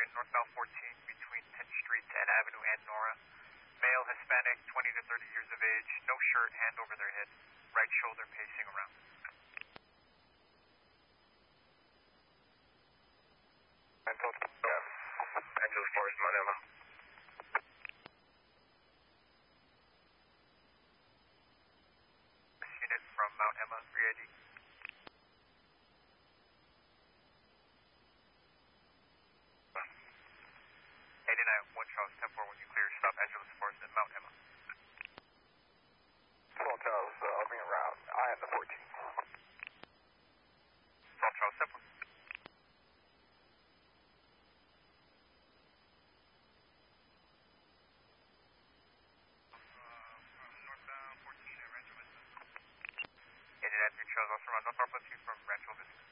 northbound 14 between 10th Street and Avenue and Nora. Male, Hispanic, 20 to 30 years of age, no shirt, hand over their head, right shoulder pacing around. Angeles Forest, Mount Emma. Unit from Mount Emma, re-ID. 89, 1 Charles 10-4, when you clear, stop Angeles Forest and Mount Emma. 12 Charles, I'll bring around. I am the 14. 12 Charles 10-4. Northbound 14 at Rancho Vista. 89, 3 Charles, also around northbound 14 from Rancho Vista.